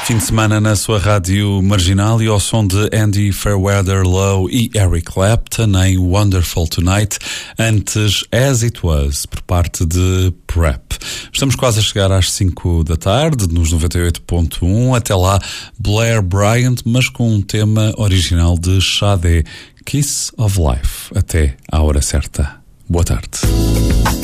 Fim de semana na sua rádio marginal e ao som de Andy Fairweather Low e Eric Clapton em Wonderful Tonight, antes As It Was, por parte de Prep. Estamos quase a chegar às 5 da tarde, nos 98.1, até lá Blair Bryant, mas com um tema original de Sade, Kiss of Life. Até à hora certa. Boa tarde.